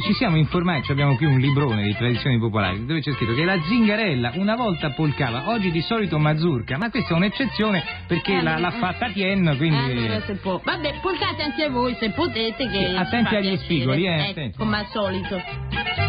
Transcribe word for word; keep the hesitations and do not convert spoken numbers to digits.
ci siamo informati, abbiamo qui un librone di tradizioni popolari dove c'è scritto che la zingarella una volta polcava, oggi di solito mazurka, ma questa è un'eccezione perché Eh, l'ha, l'ha fatta Tien, quindi... Allora, se può. Vabbè, polcate anche voi se potete. Che Sì, attenti ci fa agli piacere. spigoli, eh, Ecco, attenti. come al solito.